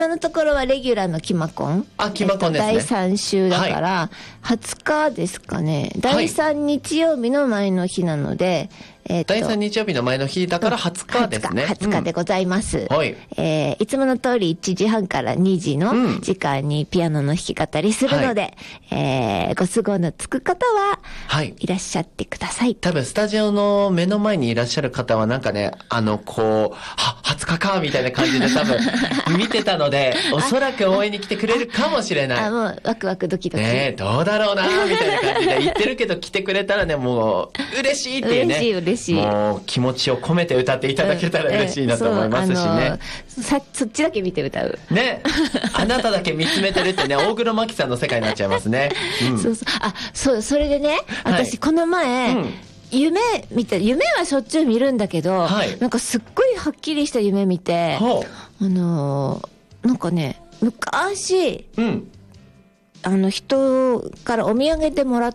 今のところはレギュラーのキマコン。 キマコンですね。 第3週だから、20日ですかね。第3日曜日の前の日なので、 第3日曜日の前の日だから20日ですね。 20日でございます。 はい。 いつもの通り1時半から2時の時間にピアノの弾き語りするので、ご都合のつく方はいらっしゃってください。 多分スタジオの目の前にいらっしゃる方はなんかね、20日かみたいな感じで多分見てたので、おそらく応援に来てくれるかもしれない。 もうワクワクドキドキ。 ねえ、どうだろうなみたいな感じで言ってるけど来てくれたらね、もう嬉しいっていうね。 嬉しい。 もう気持ちを込めて歌っていただけたら嬉しいなと思いますしね。 そっちだけ見て歌う。 ね。あなただけ見つめてるってね、大黒摩季さんの世界になっちゃいますね。 それでね、私この前、夢はしょっちゅう見るんだけど、なんかすっごいはっきりした夢見て、なんかね、昔、人からお土産でもらった、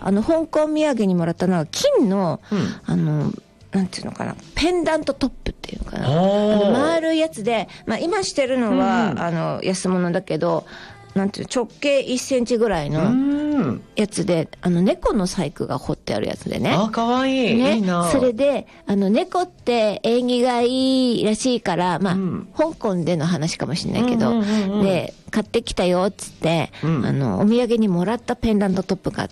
香港土産にもらったのは金の、なんていうのかな、ペンダントトップっていうのかな。丸いやつで、今してるのは、安物だけど、なんていう直径1センチぐらいのやつで、猫の細工が彫ってあるやつでね。 かわいい。ね、いいな。 それで、猫って縁起がいいらしいから、香港での話かもしれないけど、で、買ってきたよっつって、お土産にもらったペンダントトップがあって、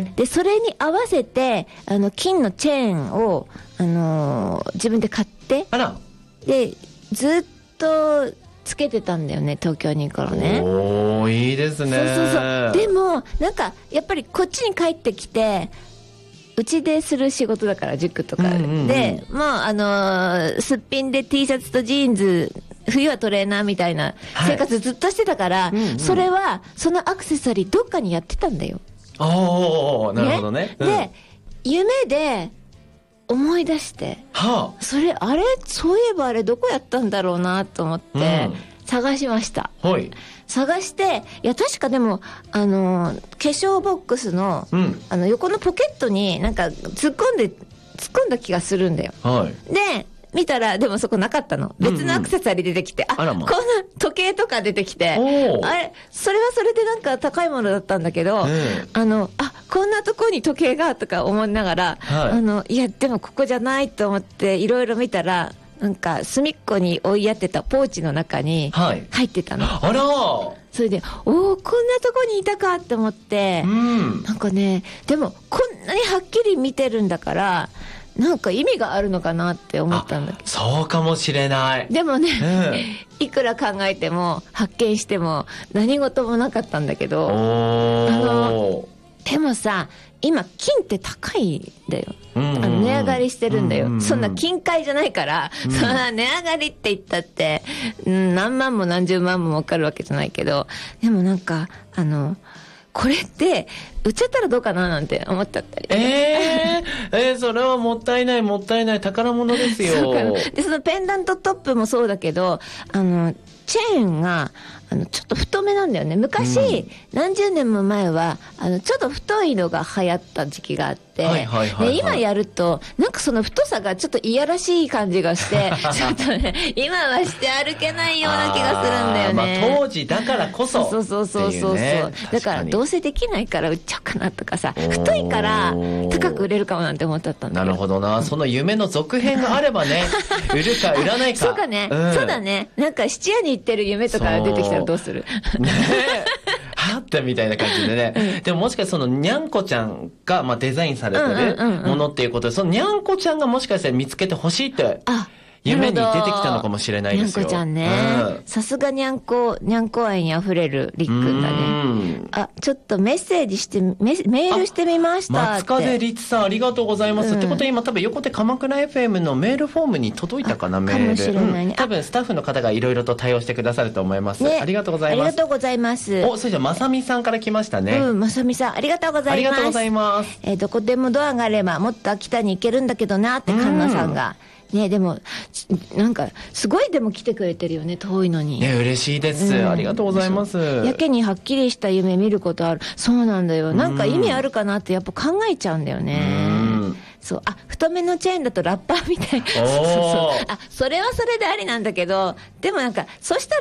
で、それに合わせて、金のチェーンを、自分で買って、で、ずっと、つけてたんだよね、東京に行くからね。 いいですね。 でもなんかやっぱりこっちに帰ってきて、うちでする仕事だから塾とかで、もうすっぴんで T シャツとジーンズ、冬はトレーナーみたいな生活ずっとしてたから、それはそのアクセサリーどっかにやってたんだよ。 なるほどね。 で、夢で思い出して、そういえばあれどこやったんだろうなと思って、探しました。探して、確かでも、化粧ボックスの、横のポケットになんか突っ込んだ気がするんだよ。で、見たら、でもそこなかったの。別のアクセサリー出てきて、こんな時計とか出てきて、それはそれでなんか高いものだったんだけど、こんなとこに時計がとか思いながら、いや、でもここじゃないと思っていろいろ見たら、なんか隅っこに置いやってたポーチの中に入ってたの。それで、こんなとこにいたかって思って、なんかね、でもこんなにはっきり見てるんだから、なんか意味があるのかなって思ったんだけど。 そうかもしれない。 でもね、いくら考えても発見しても何事もなかったんだけど、でもさ、今金って高いんだよ。値上がりしてるんだよ。そんな金塊じゃないから、そんな値上がりって言ったって、何万も何十万も儲かるわけじゃないけど、でもなんかこれって売っちゃったらどうかななんて思っちゃったり。 それはもったいない宝物ですよ。 で、そのペンダントトップもそうだけど、チェーンがちょっと太めなんだよね。昔、何十年も前はちょっと太いのが流行った時期があって、今やるとなんかその太さがちょっといやらしい感じがしてちょっとね、今はして歩けないような気がするんだよね。 当時だからこそ。 そうだからどうせできないから売っちゃうかなとかさ、太いから高く売れるかもなんて思っちゃったんだけど。 なるほどな。その夢の続編があればね、売るか売らないか。 そうかね、そうだね。なんか質屋に行ってる夢とか出てきたらどうする？ はってみたいな感じでね。でももしかしてそのにゃんこちゃんがデザインされてるものっていうことで、そのにゃんこちゃんがもしかして見つけてほしいって夢に出てきたのかもしれないですよ。 にゃんこちゃんね。さすがにゃんこ愛にあふれるりっくんだね。ちょっとメッセージして、メールしてみましたって。 松風律さんありがとうございます。ってことは今多分横手鎌倉 FM のメールフォームに届いたかな、メール。かもしれないね。多分スタッフの方がいろいろと対応してくださると思います。ありがとうございます。 ありがとうございます。 それじゃまさみさんから来ましたね。 まさみさんありがとうございます。 ありがとうございます。 どこでもドアがあればもっと秋田に行けるんだけどなって菅野さんが。ね、でもなんかすごいでも来てくれてるよね、遠いのに。 ね、嬉しいです、ありがとうございます。 やけにはっきりした夢見ることある。そうなんだよ。なんか意味あるかなってやっぱ考えちゃうんだよね。そう、太めのチェーンだとラッパーみたいな。それはそれでありなんだけど、でもなんかそしたら